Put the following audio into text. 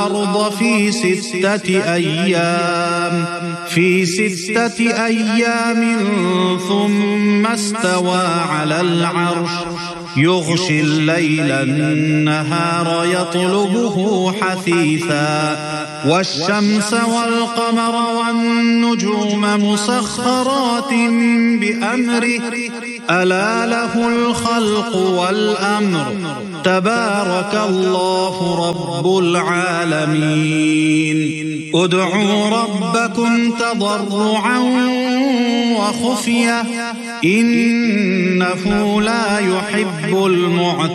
الأرض في 6 أيام ثم استوى على العرش يغشي الليل النهار يطلبه حثيثا والشمس والقمر والنجوم مسخرات بأمره ألا له الخلق والأمر تبارك الله رب العالمين ادعوا ربكم تضرعا وخفية إنه لا يحب المعتدين.